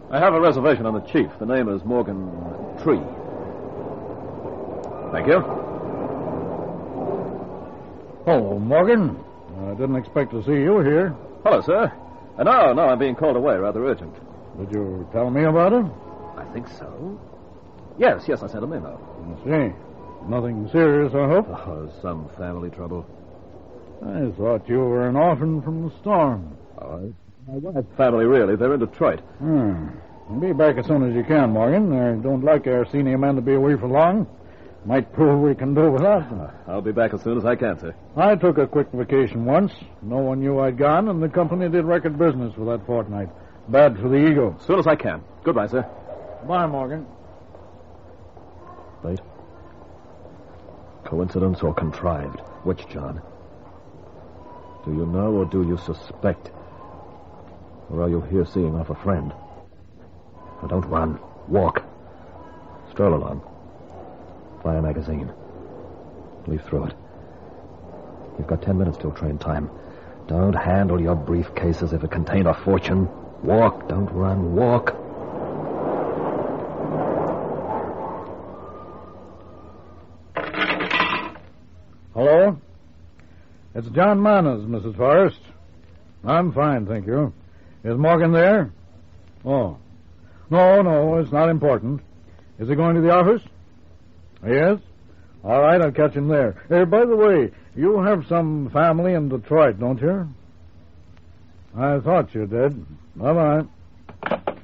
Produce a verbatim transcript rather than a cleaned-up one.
I have a reservation on the chief. The name is Morgan Tree. Thank you. Oh, Morgan. I didn't expect to see you here. Hello, sir. Uh, no, no, I'm being called away. Rather urgent. Did you tell me about it? I think so. Yes, yes, I sent a memo. I see. Nothing serious, I hope? Oh, some family trouble. I thought you were an orphan from the storm. Oh, my wife's family, really. They're in Detroit. Hmm. Be back as soon as you can, Morgan. I don't like our senior men to be away for long. Might prove we can do without them. I'll be back as soon as I can, sir. I took a quick vacation once. No one knew I'd gone, and the company did record business for that fortnight. Bad for the ego. As soon as I can. Goodbye, sir. Bye, Morgan. Wait. Coincidence or contrived? Which, John? Do you know or do you suspect? Or are you here seeing off a friend? Now don't run. Walk. Stroll along. Buy a magazine. Leaf through it. You've got ten minutes till train time. Don't handle your briefcase as if it contained a fortune. Walk. Don't run. Walk. Hello? It's John Manners, Missus Forrest. I'm fine, thank you. Is Morgan there? Oh. No, no, it's not important. Is he going to the office? Yes? All right, I'll catch him there. Hey, by the way, you have some family in Detroit, don't you? I thought you did. Bye-bye.